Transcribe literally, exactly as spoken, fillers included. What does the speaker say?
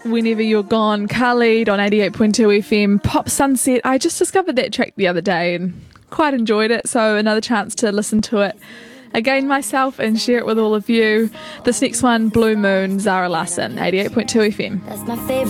Whenever You're Gone, Khalid on eighty-eight point two F M, Pop Sunset. I just discovered that track the other day and quite enjoyed it, so another chance to listen to it again myself and share it with all of you. This next one, Blue Moon, Zara Larsson, eighty-eight point two F M. That's my favorite.